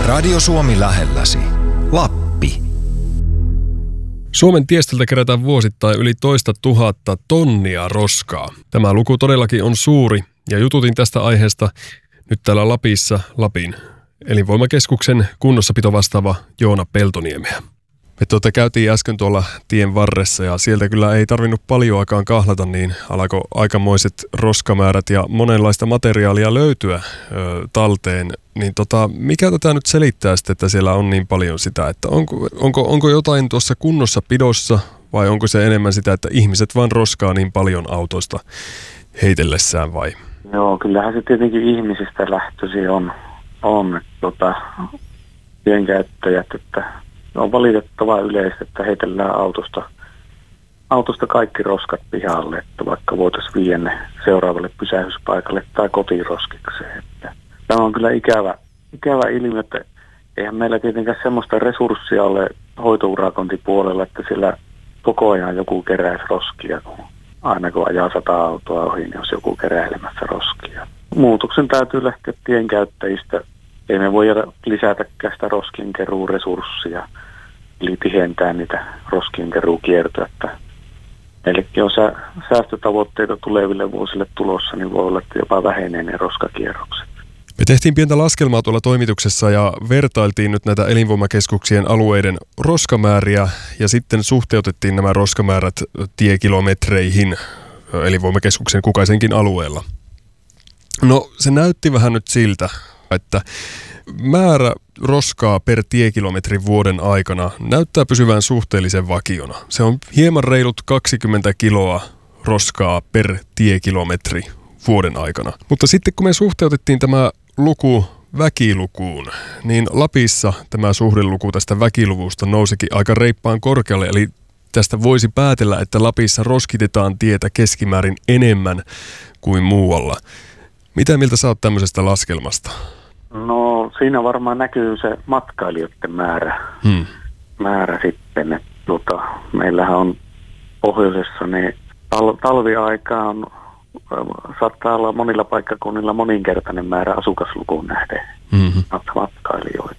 Radio Suomi lähelläsi. Lappi. Suomen tiestöltä kerätään vuosittain yli 100 000 tonnia roskaa. Tämä luku todellakin on suuri ja jututin tästä aiheesta nyt täällä Lapissa Lapin elinvoimakeskuksen kunnossapito vastaava Joona Peltoniemeä. Me käytiin äsken tuolla tien varressa ja sieltä kyllä ei tarvinnut paljoakaan kahlata, niin alkoi aikamoiset roskamäärät ja monenlaista materiaalia löytyä talteen. Niin mikä tätä nyt selittää sitten, että siellä on niin paljon sitä, että onko jotain tuossa kunnossapidossa vai onko se enemmän sitä, että ihmiset vaan roskaa niin paljon autosta heitellessään vai? Joo, kyllähän se tietenkin ihmisistä lähtöisin on tienkäyttäjät, että on valitettavaa yleistä, että heitellään autosta kaikki roskat pihalle, että vaikka voitaisiin viedä ne seuraavalle pysähdyspaikalle tai kotiroskikseen. Että tämä on kyllä ikävä ilmiö, että eihän meillä tietenkään semmoista resurssia ole hoitourakointipuolella, että siellä koko ajan joku keräisi roskia, aina kun ajaa 100 autoa ohi, niin olisi joku keräilemässä roskia. Muutoksen täytyy lähteä tienkäyttäjistä. Ei me voida lisätäkään sitä roskienkeruun resurssia, eli tihentää niitä roskienkeruukiertoja. Meillekin on säästötavoitteita tuleville vuosille tulossa, niin voi olla, että jopa vähenee ne roskakierrokset. Me tehtiin pientä laskelmaa tuolla toimituksessa ja vertailtiin nyt näitä elinvoimakeskuksien alueiden roskamääriä ja sitten suhteutettiin nämä roskamäärät tiekilometreihin elinvoimakeskuksen kukaisenkin alueella. No se näytti vähän nyt siltä, että määrä roskaa per tiekilometri vuoden aikana näyttää pysyvän suhteellisen vakiona. Se on hieman reilut 20 kiloa roskaa per tiekilometri vuoden aikana. Mutta sitten kun me suhteutettiin tämä luku väkilukuun, niin Lapissa tämä suhdeluku tästä väkiluvusta nousikin aika reippaan korkealle. Eli tästä voisi päätellä, että Lapissa roskitetaan tietä keskimäärin enemmän kuin muualla. Mitä mieltä sä oot tämmöisestä laskelmasta? No siinä varmaan näkyy se matkailijoiden määrä sitten. Että meillähän on pohjoisessa niin talviaikaan saattaa olla monilla paikkakunnilla moninkertainen määrä asukaslukuun nähden matkailijoita.